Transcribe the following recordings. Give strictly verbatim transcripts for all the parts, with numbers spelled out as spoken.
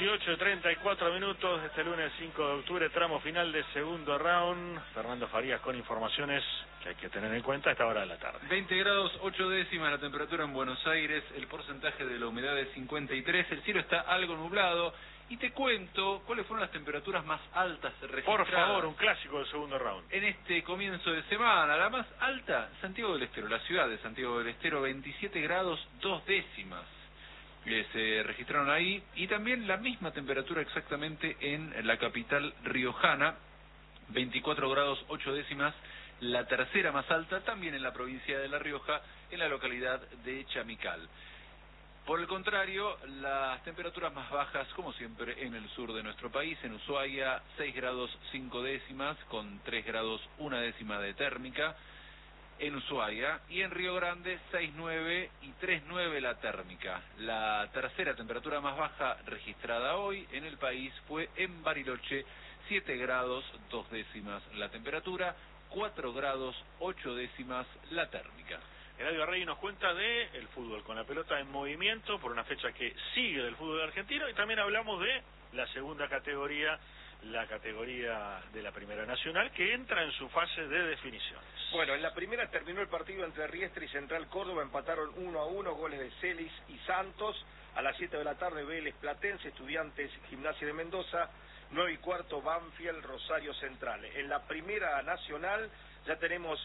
dieciocho y treinta y cuatro minutos de este lunes cinco de octubre, tramo final de segundo round. Fernando Farías con informaciones que hay que tener en cuenta a esta hora de la tarde. veinte grados, ocho décimas la temperatura en Buenos Aires, el porcentaje de la humedad es cincuenta y tres, el cielo está algo nublado. Y te cuento cuáles fueron las temperaturas más altas registradas. Por favor, un clásico del segundo round. En este comienzo de semana, la más alta, Santiago del Estero, la ciudad de Santiago del Estero, veintisiete grados, dos décimas. Eh, se registraron ahí, y también la misma temperatura exactamente en la capital riojana, veinticuatro grados, ocho décimas, la tercera más alta, también en la provincia de La Rioja, en la localidad de Chamical. Por el contrario, las temperaturas más bajas, como siempre, en el sur de nuestro país, en Ushuaia, seis grados, cinco décimas, con tres grados, una décima de térmica, en Ushuaia, y en Río Grande, seis nueve y tres nueve la térmica. La tercera temperatura más baja registrada hoy en el país fue en Bariloche, siete grados, dos décimas la temperatura, cuatro grados, ocho décimas la térmica. Eladio Rey nos cuenta de el fútbol con la pelota en movimiento por una fecha que sigue del fútbol argentino, y también hablamos de la segunda categoría, la categoría de la Primera Nacional, que entra en su fase de definiciones. Bueno, en la primera terminó el partido entre Riestra y Central Córdoba, empataron uno a uno, goles de Celis y Santos. A las siete de la tarde Vélez Platense, Estudiantes Gimnasia de Mendoza, nueve y cuarto Banfield Rosario Central. En la Primera Nacional ya tenemos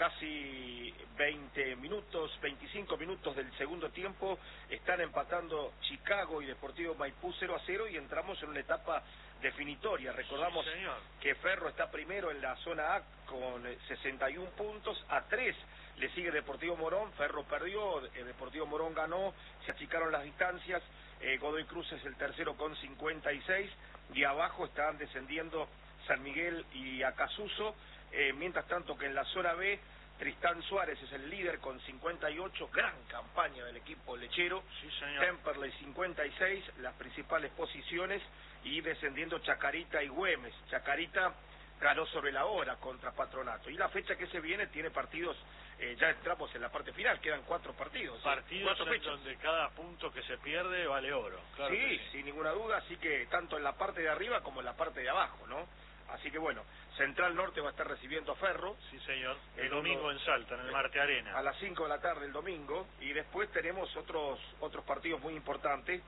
casi veinte minutos, veinticinco minutos del segundo tiempo, están empatando Chicago y Deportivo Maipú cero a cero, y entramos en una etapa definitoria. Recordamos sí, que Ferro está primero en la zona A con sesenta y un puntos, a tres le sigue Deportivo Morón, Ferro perdió, eh, Deportivo Morón ganó, se achicaron las distancias, eh, Godoy Cruz es el tercero con cincuenta y seis, y abajo están descendiendo San Miguel y Acasuso. Eh, mientras tanto que en la zona B, Tristán Suárez es el líder con cincuenta y ocho, gran campaña del equipo lechero, sí, señor. Temperley cincuenta y seis, las principales posiciones, y descendiendo Chacarita y Güemes. Chacarita ganó sobre la hora contra Patronato, y la fecha que se viene tiene partidos, eh, ya entramos en la parte final, quedan cuatro partidos. Partidos cuatro en donde cada punto que se pierde vale oro. Claro sí, sí, sin ninguna duda, así que tanto en la parte de arriba como en la parte de abajo, ¿no? Así que bueno, Central Norte va a estar recibiendo a Ferro. Sí, señor. El, el domingo, domingo en Salta, en el Marte Arena. A las cinco de la tarde el domingo. Y después tenemos otros otros partidos muy importantes.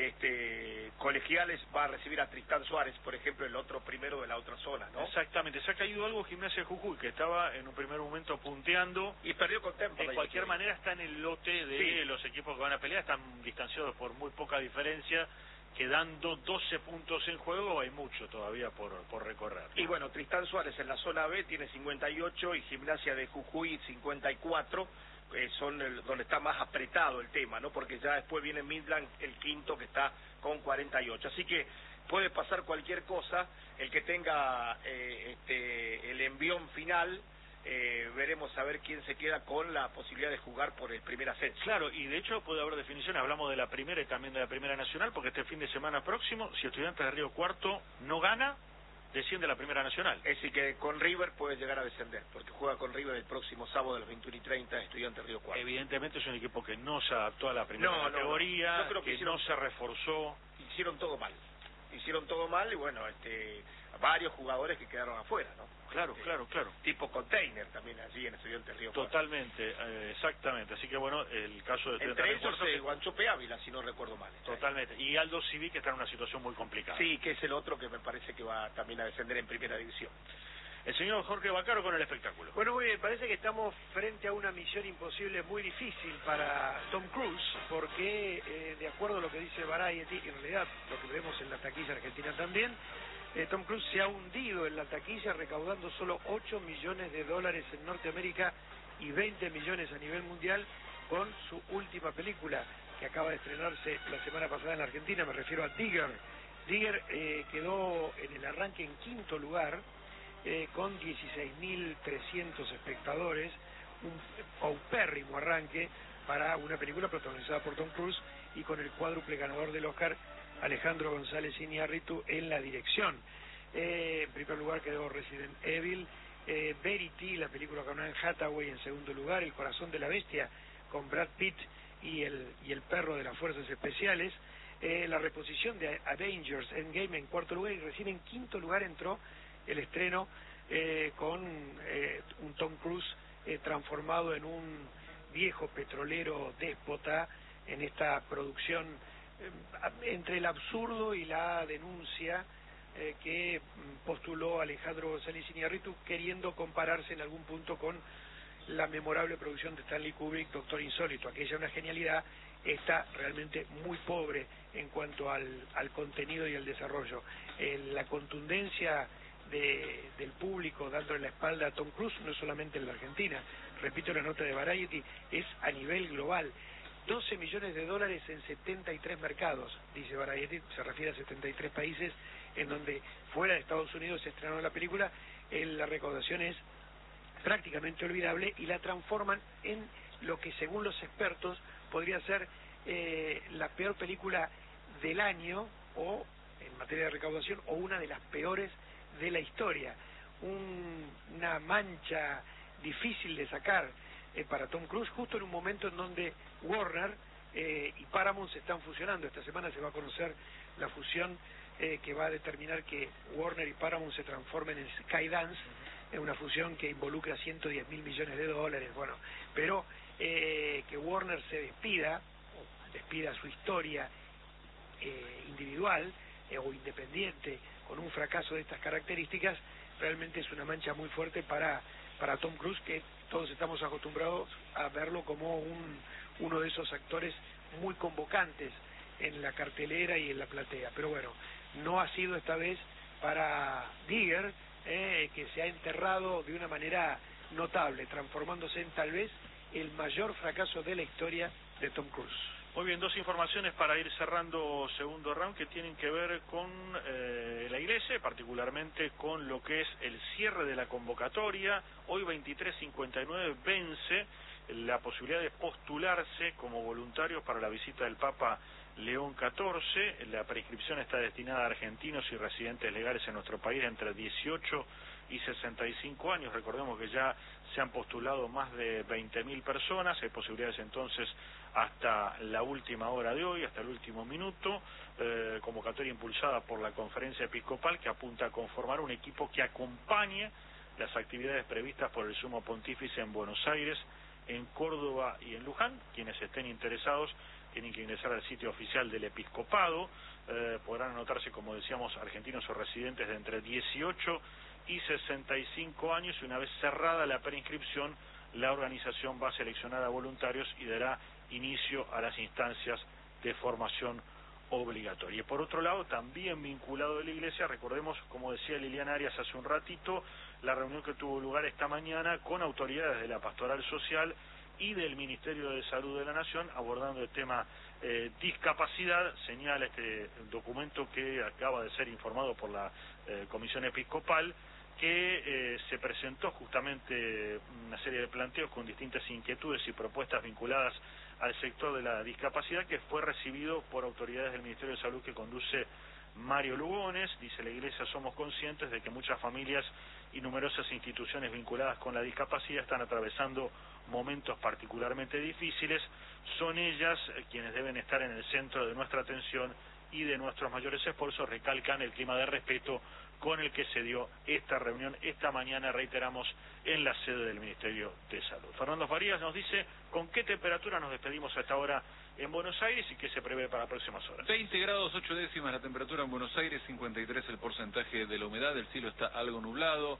Este, Colegiales va a recibir a Tristán Suárez, por ejemplo, el otro primero de la otra zona, ¿no? Exactamente. Se ha caído algo Gimnasia de Jujuy, que estaba en un primer momento punteando. Y perdió con Temperley. De cualquier manera está en el lote de sí. los equipos que van a pelear. Están distanciados por muy poca diferencia. Quedando doce puntos en juego, hay mucho todavía por, por recorrer. Y bueno, Tristán Suárez en la zona B tiene cincuenta y ocho y Gimnasia de Jujuy cincuenta y cuatro, eh, son el, donde está más apretado el tema, ¿no? Porque ya después viene Midland, el quinto, que está con cuarenta y ocho. Así que puede pasar cualquier cosa, el que tenga eh, este, el envión final. Eh, veremos a ver quién se queda con la posibilidad de jugar por el primer ascenso. Claro, y de hecho puede haber definiciones, hablamos de la primera y también de la Primera Nacional, porque este fin de semana próximo, si Estudiantes de Río Cuarto no gana, desciende a la Primera Nacional. Es decir, que con River puede llegar a descender, porque juega con River el próximo sábado a las veintiuno y treinta, Estudiantes de Río Cuarto. Evidentemente es un equipo que no se adaptó a la primera no, categoría, no, no. Yo creo que, que hicieron, no se reforzó. Hicieron todo mal, hicieron todo mal, y bueno, este, varios jugadores que quedaron afuera, ¿no? Claro, este, claro, claro. Tipo container también allí en Estudiantes de Río Cuarto. Totalmente, eh, exactamente. Así que bueno, el caso de Entre Estudiantes ellos, de eh, Guanchope Ávila, si no recuerdo mal. Totalmente. Ahí. Y Aldo Civi, que está en una situación muy complicada. Sí, que es el otro que me parece que va también a descender en primera división. El señor Jorge Bacaro con el espectáculo. Bueno, muy bien, parece que estamos frente a una misión imposible muy difícil para Tom Cruise, porque eh, de acuerdo a lo que dice Variety, en realidad lo que vemos en la taquilla argentina también, eh, Tom Cruise se ha hundido en la taquilla recaudando solo ocho millones de dólares en Norteamérica y veinte millones a nivel mundial con su última película que acaba de estrenarse la semana pasada en la Argentina, me refiero a Digger. Digger eh, quedó en el arranque en quinto lugar, Eh, con dieciséis mil trescientos espectadores, un paupérrimo arranque para una película protagonizada por Tom Cruise y con el cuádruple ganador del Oscar, Alejandro González Iñárritu, en la dirección. Eh, en primer lugar quedó Resident Evil, eh, Verity, la película con Anne Hathaway, en segundo lugar, El corazón de la bestia, con Brad Pitt y el, y el perro de las fuerzas especiales. eh, la reposición de Avengers Endgame en cuarto lugar, y recién en quinto lugar entró el estreno eh, con eh, un Tom Cruise eh, transformado en un viejo petrolero déspota en esta producción eh, entre el absurdo y la denuncia eh, que postuló Alejandro González Iñárritu, queriendo compararse en algún punto con la memorable producción de Stanley Kubrick, Doctor Insólito. Aquella una genialidad, está realmente muy pobre en cuanto al, al contenido y al desarrollo. Eh, la contundencia de, del público dándole la espalda a Tom Cruise, no solamente en la Argentina, repito la nota de Variety, es a nivel global. doce millones de dólares en setenta y tres mercados, dice Variety, se refiere a setenta y tres países en donde fuera de Estados Unidos se estrenó la película. Eh, la recaudación es prácticamente olvidable y la transforman en lo que según los expertos podría ser eh, la peor película del año, o en materia de recaudación, o una de las peores de la historia. Un, una mancha difícil de sacar eh, para Tom Cruise, justo en un momento en donde Warner eh, y Paramount se están fusionando. Esta semana se va a conocer la fusión eh, que va a determinar que Warner y Paramount se transformen en Skydance, es una fusión que involucra ciento diez mil millones de dólares, bueno, pero eh, que Warner se despida, o despida su historia eh, individual eh, o independiente con un fracaso de estas características, realmente es una mancha muy fuerte para, para Tom Cruise, que todos estamos acostumbrados a verlo como un, uno de esos actores muy convocantes en la cartelera y en la platea. Pero bueno, no ha sido esta vez para Digger, Eh, que se ha enterrado de una manera notable, transformándose en tal vez el mayor fracaso de la historia de Tom Cruise. Muy bien, dos informaciones para ir cerrando segundo round que tienen que ver con eh, la iglesia, particularmente con lo que es el cierre de la convocatoria. Hoy veintitrés cincuenta y nueve vence la posibilidad de postularse como voluntarios para la visita del Papa León catorce. La prescripción está destinada a argentinos y residentes legales en nuestro país entre dieciocho y sesenta y cinco años. Recordemos que ya se han postulado más de veinte mil personas. Hay posibilidades entonces hasta la última hora de hoy, hasta el último minuto. Eh, convocatoria impulsada por la Conferencia Episcopal, que apunta a conformar un equipo que acompañe las actividades previstas por el Sumo Pontífice en Buenos Aires, en Córdoba y en Luján. Quienes estén interesados tienen que ingresar al sitio oficial del Episcopado. Eh, podrán anotarse, como decíamos, argentinos o residentes de entre dieciocho y sesenta y cinco años, y una vez cerrada la preinscripción, la organización va a seleccionar a voluntarios y dará inicio a las instancias de formación obligatoria. Y por otro lado, también vinculado a la iglesia, recordemos, como decía Liliana Arias hace un ratito, la reunión que tuvo lugar esta mañana con autoridades de la Pastoral Social y del Ministerio de Salud de la Nación, abordando el tema eh, discapacidad. Señala este documento, que acaba de ser informado por la eh, Comisión Episcopal, que eh, se presentó justamente una serie de planteos con distintas inquietudes y propuestas vinculadas al sector de la discapacidad, que fue recibido por autoridades del Ministerio de Salud que conduce Mario Lugones. Dice: la Iglesia somos conscientes de que muchas familias y numerosas instituciones vinculadas con la discapacidad están atravesando momentos particularmente difíciles. Son ellas eh, quienes deben estar en el centro de nuestra atención y de nuestros mayores esfuerzos. Recalcan el clima de respeto con el que se dio esta reunión esta mañana, reiteramos, en la sede del Ministerio de Salud. Fernando Farías nos dice con qué temperatura nos despedimos a esta hora en Buenos Aires y qué se prevé para las próximas horas. veinte grados ocho décimas la temperatura en Buenos Aires, cincuenta y tres el porcentaje de la humedad, el cielo está algo nublado.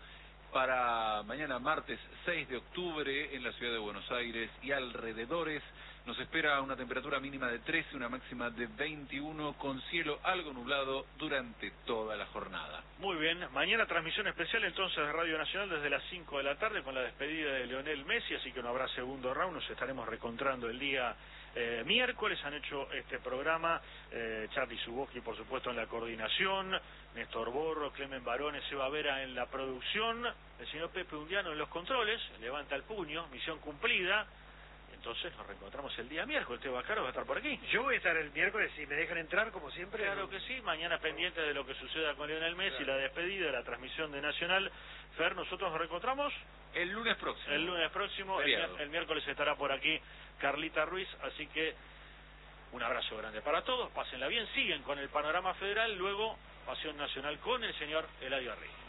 Para mañana martes seis de octubre en la ciudad de Buenos Aires y alrededores nos espera una temperatura mínima de trece, una máxima de veintiuno, con cielo algo nublado durante toda la jornada. Muy bien, mañana transmisión especial entonces de Radio Nacional desde las cinco de la tarde con la despedida de Lionel Messi, así que no habrá segundo round. Nos estaremos reencontrando el día eh, miércoles. Han hecho este programa eh, Charly Suboski, por supuesto, en la coordinación, Néstor Borro, Clemen Barones, Eva Vera en la producción, el señor Pepe Undiano en los controles. Levanta el puño, misión cumplida. Entonces nos reencontramos el día miércoles. Teo Bacaro va a estar por aquí. Yo voy a estar el miércoles, si me dejan entrar, como siempre. Claro que sí, mañana pendiente de lo que suceda con Lionel Messi, claro, la despedida, la transmisión de Nacional. Fer, nosotros nos reencontramos el lunes próximo. El lunes próximo, el, el miércoles estará por aquí Carlita Ruiz, así que Un abrazo grande para todos, pásenla bien, siguen con el panorama federal, luego Pasión Nacional con el señor Eladio Arri.